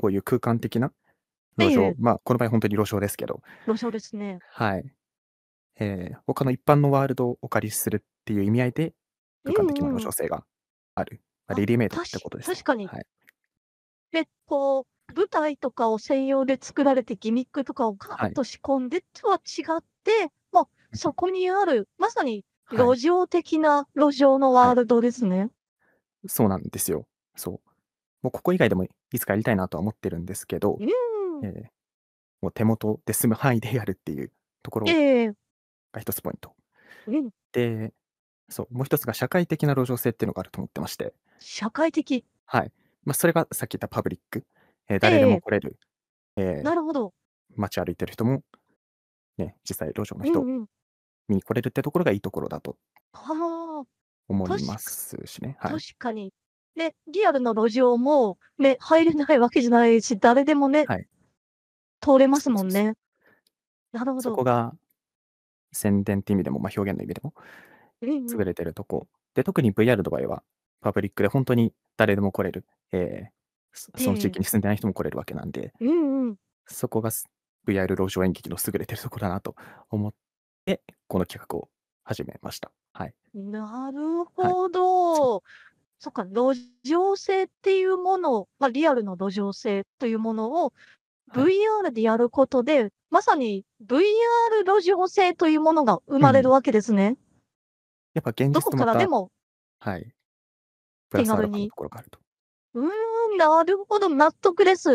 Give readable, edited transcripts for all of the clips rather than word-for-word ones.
こういう空間的な路上、 ええ。 まあ、この場合ほんとに路上ですけど。 路上ですね。 はい。他の一般のワールドをお借りするっていう意味合いで、 う空間的なんうん。 路上性がある。ま、 あ、 レディメイドったしてことですね。 確かに。 はい。 で、こう、舞台とかを専用で作られてギミックとかをガーはい。 ッと仕込んでとは違って、ま、 うん。 そこにある、まさにはい。 路上的な路上のはい。 ワールドですね。 そうなんですよ。そう。もうここ以外でもいつかやりたいなとは思ってるんですけど、 うーん。 ええ、もう手元で済む範囲でやるっていうところええええ。 が一つポイント。 うん。 で、そう、もう一つが社会的な路上性っていうのがあると思ってまして。 社会的。 はい。ま、それがさっき言ったパブリック、誰でええええ。 も来れる、ええ、 なるほど。 街歩いてる人も、ね、実際路上の人うんうん。 見に来れるってところがいいところだとはあ。 思いまたしかすしね、は確い。 かに。で、リアルの路上も、ね、入れないわけじゃないし、誰でもねはい。 通れますそうそうそう。 もんね。なるほど。 そこが宣伝って意味でも、ま、表現の意味でもうんうん。 優れてるとこ。で、特に VR の場合は、パブリックでほんとに誰でも来れる、その地ええ。 域に住んでない人も来れるわけなんで、 うんうん。 そこがVR 路上演劇の優れてるところだなと思って、この企画を始めました。はい。 なるはい。 ほそう。 ど。そっか、路上性っていうもの、ま、リアルの路上性というものをはい。 VR でやることで、まさに VR 路上性というものが生うん。 まれるわけですね。 やっぱ現どこ実とまたからでもはい。プラスアルファの手軽に。 ところがあると。 うーん、なるほど、納得です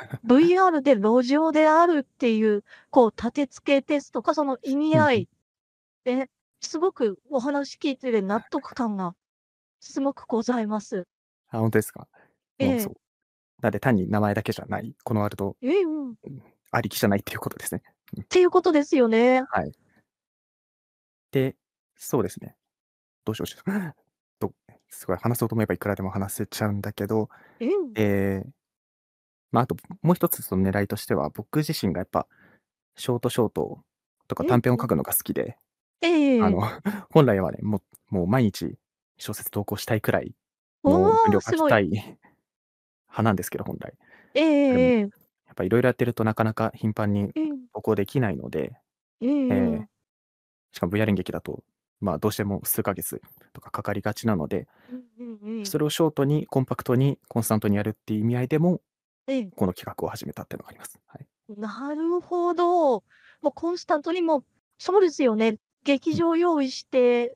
。VR で路上であるっていう、こう立て付けですとか、その意味うんうん。 合い、で、すごくお話聞いてて納得感がすごくございます。 あ、ほんとですか。もうええ。 そう。なんで単に名前だけじゃない、このワールド、 ええ、うん。 うん、ありきじゃないっていうことですね。うん。 ていうことですよね。 はい。で、そうですね。どうしようと、すごい話そうと思えばいくらでも話せちゃうんだけど、 うん。 ええ、ま、あともう一つその狙いとしては、僕自身がやっぱショートとかうんうん。 短編を書くのが好きで、 ええええあの、 ええ。 本来はね、もう毎日小説投稿したいくらいの分おお、すごい。 量書きたい派なんですけど、本来。 ええでも、 ええええ。 やっぱ色々やってるとなかなか頻繁にうん。 投稿できないので、 うんええ、 うん。 しかも VR 演劇だと、まあ、どうしても数ヶ月とかかかりがちなので、 うんうんうん。 それをショートにコンパクトにコンスタントにやるっていう意味合いでも、 ええ。 この企画を始めたっていうのがあります。はい。 なるほど。もうコンスタントにもそうですよね。劇うん。 場用意して、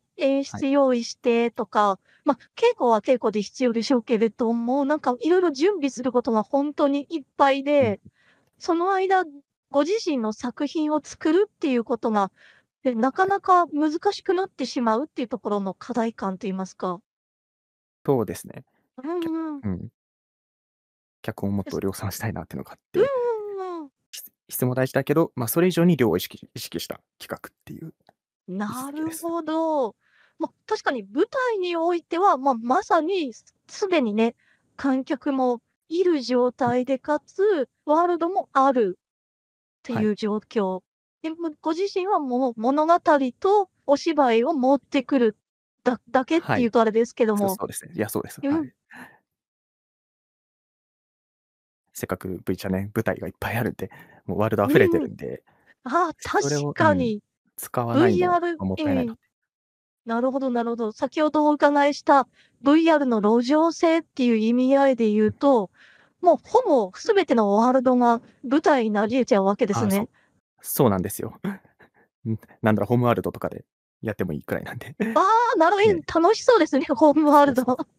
演はい。 出用意してとか、ま、稽古は稽古で必要でしょうけれども、なんか色々準備することがほんとにいっぱいうん。 で、その間、ご自身の作品を作るっていうことが、なかはい。 なか難しくなってしまうっていうところの課題感と言いますか。 そうですね。 うんうん。 うん。脚本をもっです。 と量産したいなっていうのがあっうんて、 うんうん。 質も大事だけど、ま、それ以上に量を意識した企画っていう位置づけです。 なるほど。ま、確かに舞台においては、ま、まさにすでにね、観客もいる状うん。 態で、かつ、ワールドもあるってはい。 いう状況。で、ご自身はもう物語とお芝居を持ってくるだけっはい。 ていうとあれですけども。 そうですね。いや、そうです。 うん。 はい。せっかく V チャね、舞台がいっぱいあるんで、もうワールド溢れてうんうん。 るんで、 ああ、確それをうん、 かに。 使わないの VR はもったいないなええ。なるほどなるほど。先ほどお伺いした VR の路上性っていう意味合いで言うと、もうほぼ全てのワールドが舞台になり得ちゃうわけですああ、そね。 う。そうなんですよ。うん、なんだろ、ホームワールドとかでやってもいいくらいなんで。 ああ、 ね。 楽しそうですね、ホームワールド。 そうそうそう。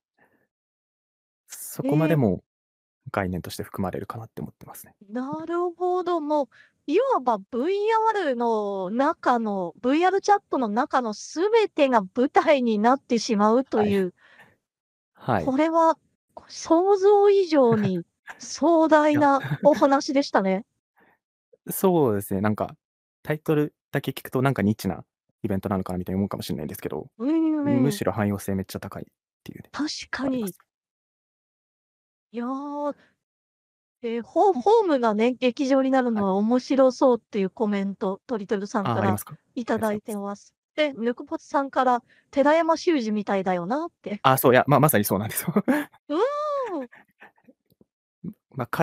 そこまへえ。 でも概念として含まれるかなって思ってますね。 なるほど、もう、いわば VR の中の VR チャットの中の全てが舞台になってしまうとはい。 いう。 はい。 これは、想像以上に壮大いや。 なお話でしたね。 そうですね、なんか、タイトルだけ聞くとなんかニッチなイベントなのかなみたいに思うかもしんないんですけど、 うんうん。 むしろ汎用性めっちゃ高いっていうね、 確かに。 あります。 いや。ホームがね、劇場になるはい。 のは面白そうっていうコメント、トリトルさんああ、 からありますか？ いただいありがとうございます。 てます。で、ぬくぽつさんから、寺山修司みたいだよなって。 あ、そう、いや、まさにそうなんですよ。 うーん。 ま、